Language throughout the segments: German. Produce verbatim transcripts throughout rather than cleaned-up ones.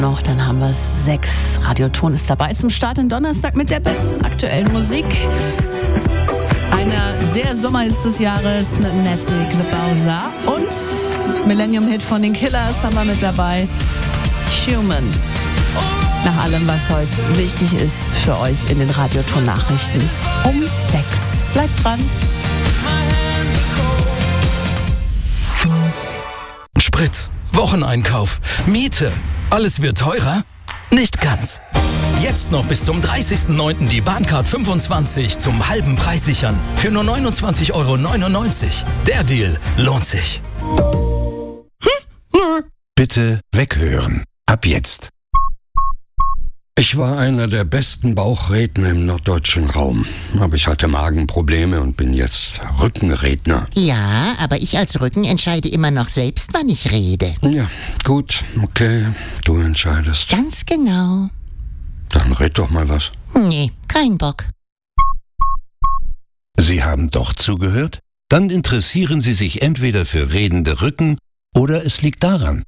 Noch, dann haben wir es sechs. Radioton ist dabei zum Start in Donnerstag mit der besten aktuellen Musik. Einer der Sommerhits des Jahres mit Nettie Glebauser und Millennium-Hit von den Killers haben wir mit dabei. Human. Nach allem, was heute wichtig ist für euch in den Radioton-Nachrichten. Um sechs. Bleibt dran. Sprit, Wocheneinkauf, Miete. Alles wird teurer? Nicht ganz. Jetzt noch bis zum dreißigsten neunten die Bahncard fünfundzwanzig zum halben Preis sichern. Für nur neunundzwanzig Euro neunundneunzig. Der Deal lohnt sich. Bitte weghören. Ab jetzt. Ich war einer der besten Bauchredner im norddeutschen Raum. Aber ich hatte Magenprobleme und bin jetzt Rückenredner. Ja, aber ich als Rücken entscheide immer noch selbst, wann ich rede. Ja, gut, okay, du entscheidest. Ganz genau. Dann red doch mal was. Nee, kein Bock. Sie haben doch zugehört? Dann interessieren Sie sich entweder für redende Rücken oder es liegt daran.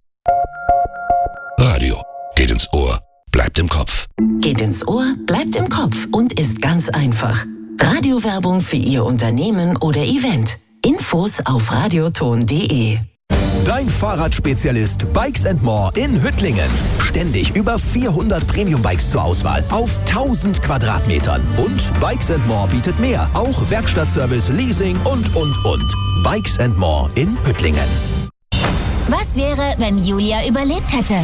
Radio geht ins Ohr, bleibt im Kopf. Geht ins Ohr, bleibt im Kopf und ist ganz einfach. Radiowerbung für Ihr Unternehmen oder Event. Infos auf radioton punkt de. Dein Fahrradspezialist Bikes and More in Hüttlingen. Ständig über vierhundert Premium-Bikes zur Auswahl auf tausend Quadratmetern. Und Bikes and More bietet mehr. Auch Werkstattservice, Leasing und, und, und. Bikes and More in Hüttlingen. Was wäre, wenn Julia überlebt hätte?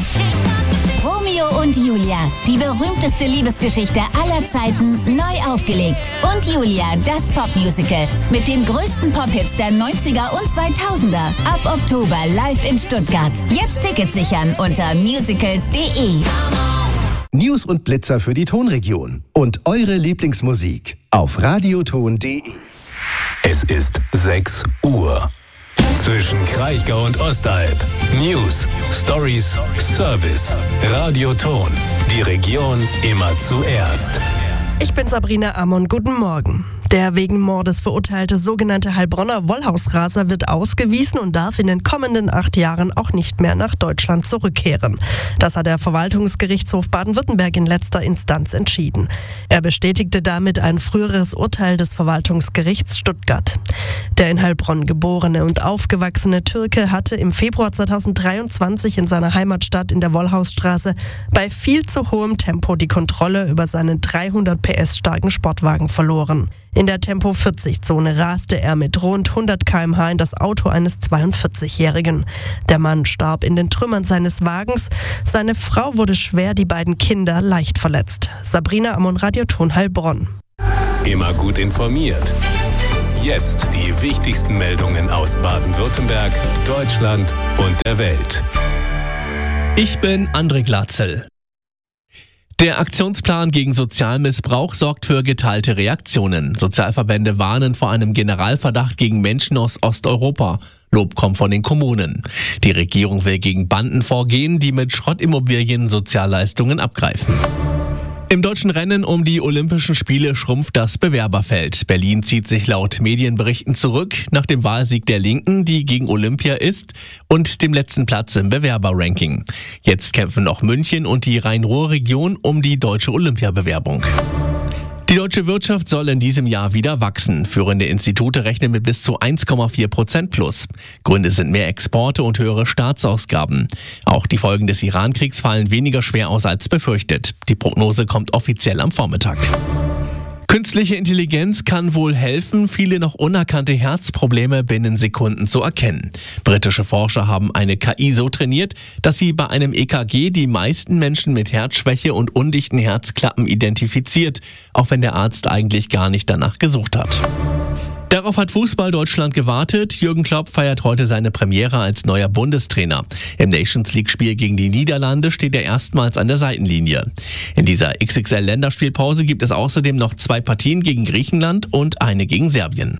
Romeo und Julia, die berühmteste Liebesgeschichte aller Zeiten, neu aufgelegt. Und Julia, das Popmusical mit den größten Pop-Hits der neunziger und zweitausender. Ab Oktober live in Stuttgart. Jetzt Tickets sichern unter musicals punkt de. News und Blitzer für die Tonregion. Und eure Lieblingsmusik auf radioton punkt de. Es ist sechs Uhr. Zwischen Kraichgau und Ostalb. News, Stories, Service. Radioton. Die Region immer zuerst. Ich bin Sabrina Amon. Guten Morgen. Der wegen Mordes verurteilte sogenannte Heilbronner Wollhausraser wird ausgewiesen und darf in den kommenden acht Jahren auch nicht mehr nach Deutschland zurückkehren. Das hat der Verwaltungsgerichtshof Baden-Württemberg in letzter Instanz entschieden. Er bestätigte damit ein früheres Urteil des Verwaltungsgerichts Stuttgart. Der in Heilbronn geborene und aufgewachsene Türke hatte im Februar zweitausenddreiundzwanzig in seiner Heimatstadt in der Wollhausstraße bei viel zu hohem Tempo die Kontrolle über seinen dreihundert P S starken Sportwagen verloren. In der Tempo vierzig Zone raste er mit rund hundert Kilometer pro Stunde in das Auto eines zweiundvierzigjährigen. Der Mann starb in den Trümmern seines Wagens. Seine Frau wurde schwer, die beiden Kinder leicht verletzt. Sabrina Amon, Radioton Heilbronn. Immer gut informiert. Jetzt die wichtigsten Meldungen aus Baden-Württemberg, Deutschland und der Welt. Ich bin André Glatzel. Der Aktionsplan gegen Sozialmissbrauch sorgt für geteilte Reaktionen. Sozialverbände warnen vor einem Generalverdacht gegen Menschen aus Osteuropa. Lob kommt von den Kommunen. Die Regierung will gegen Banden vorgehen, die mit Schrottimmobilien Sozialleistungen abgreifen. Im deutschen Rennen um die Olympischen Spiele schrumpft das Bewerberfeld. Berlin zieht sich laut Medienberichten zurück nach dem Wahlsieg der Linken, die gegen Olympia ist, und dem letzten Platz im Bewerberranking. Jetzt kämpfen noch München und die Rhein-Ruhr-Region um die deutsche Olympiabewerbung. Die deutsche Wirtschaft soll in diesem Jahr wieder wachsen. Führende Institute rechnen mit bis zu eins Komma vier Prozent plus. Gründe sind mehr Exporte und höhere Staatsausgaben. Auch die Folgen des Iran-Kriegs fallen weniger schwer aus als befürchtet. Die Prognose kommt offiziell am Vormittag. Künstliche Intelligenz kann wohl helfen, viele noch unerkannte Herzprobleme binnen Sekunden zu erkennen. Britische Forscher haben eine K I so trainiert, dass sie bei einem E K G die meisten Menschen mit Herzschwäche und undichten Herzklappen identifiziert, auch wenn der Arzt eigentlich gar nicht danach gesucht hat. Darauf hat Fußball-Deutschland gewartet. Jürgen Klopp feiert heute seine Premiere als neuer Bundestrainer. Im Nations-League-Spiel gegen die Niederlande steht er erstmals an der Seitenlinie. In dieser X X L-Länderspielpause gibt es außerdem noch zwei Partien gegen Griechenland und eine gegen Serbien.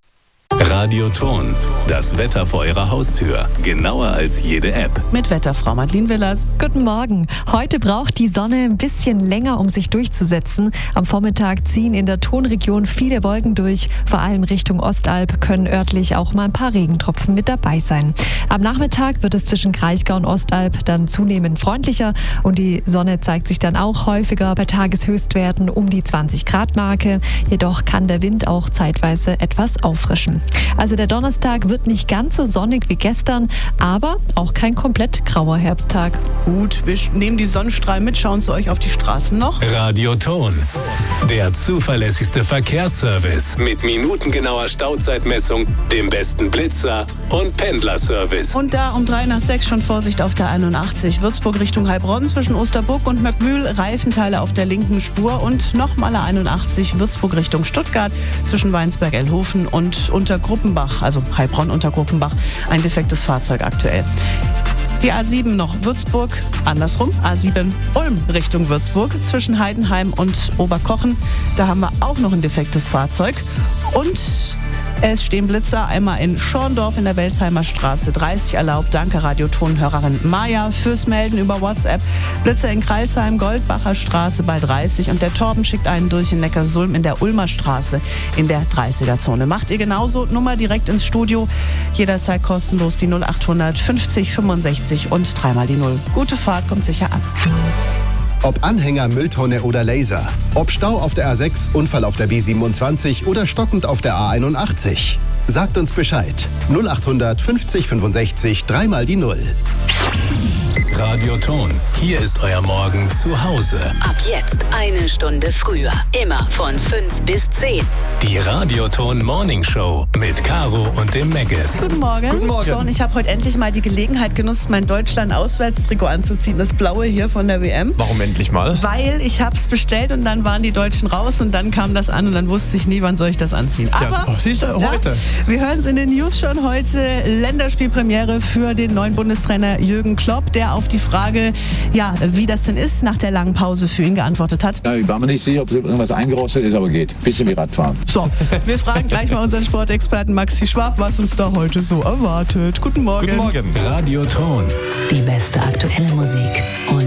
Radioton, das Wetter vor Ihrer Haustür. Genauer als jede App. Mit Wetterfrau Madeleine Willers. Guten Morgen. Heute braucht die Sonne ein bisschen länger, um sich durchzusetzen. Am Vormittag ziehen in der Tonregion viele Wolken durch. Vor allem Richtung Ostalb können örtlich auch mal ein paar Regentropfen mit dabei sein. Am Nachmittag wird es zwischen Kraichgau und Ostalb dann zunehmend freundlicher und die Sonne zeigt sich dann auch häufiger bei Tageshöchstwerten um die zwanzig Grad Marke. Jedoch kann der Wind auch zeitweise etwas auffrischen. Also der Donnerstag wird nicht ganz so sonnig wie gestern, aber auch kein komplett grauer Herbsttag. Gut, wir nehmen die Sonnenstrahlen mit, schauen zu euch auf die Straßen noch. Radioton, der zuverlässigste Verkehrsservice mit minutengenauer Stauzeitmessung, dem besten Blitzer und Pendlerservice. Und da um drei nach sechs schon Vorsicht auf der einundachtzig. Würzburg Richtung Heilbronn zwischen Osterburg und Möckmühl, Reifenteile auf der linken Spur und nochmal einundachtzig Würzburg Richtung Stuttgart zwischen Weinsberg-Elhofen und Untergruppenbach, also Heilbronn Untergruppenbach, ein defektes Fahrzeug aktuell. Die A sieben noch Würzburg, andersrum, A sieben Ulm Richtung Würzburg zwischen Heidenheim und Oberkochen. Da haben wir auch noch ein defektes Fahrzeug. Und es stehen Blitzer, einmal in Schorndorf in der Welsheimer Straße dreißig erlaubt. Danke Radioton-Hörerin Maja fürs Melden über WhatsApp. Blitzer in Kralsheim, Goldbacher Straße bei dreißig und der Torben schickt einen durch in Neckarsulm in der Ulmer Straße in der dreißiger-Zone. Macht ihr genauso, Nummer direkt ins Studio, jederzeit kostenlos die null achthundert fünfzig fünfundsechzig und dreimal die null. Gute Fahrt, kommt sicher an. Ob Anhänger, Mülltonne oder Laser. Ob Stau auf der A sechs, Unfall auf der B siebenundzwanzig oder stockend auf der A einundachtzig. Sagt uns Bescheid. null achthundert fünfzig fünfundsechzig, dreimal die null. Radioton, hier ist euer Morgen zu Hause. Ab jetzt eine Stunde früher. Immer von fünf bis zehn. Die Radioton Morning Show mit Caro und dem Megges. Guten Morgen. Guten Morgen. So, und ich habe heute endlich mal die Gelegenheit genutzt, mein Deutschland-Auswärtstrikot anzuziehen. Das blaue hier von der W M. Warum endlich mal? Weil ich habe es bestellt und dann waren die Deutschen raus und dann kam das an und dann wusste ich nie, wann soll ich das anziehen. Aber ja, das siehst du heute. Ja, wir hören es in den News schon heute. Länderspielpremiere für den neuen Bundestrainer Jürgen Klopp, der auf die Frage, ja, wie das denn ist, nach der langen Pause für ihn geantwortet hat. Ja, ich war mir nicht sicher, ob irgendwas eingerostet ist, aber geht. Bisschen wie Radfahren. So, wir fragen gleich mal unseren Sportexperten Maxi Schwab, was uns da heute so erwartet. Guten Morgen. Guten Morgen. Radioton. Die beste aktuelle Musik und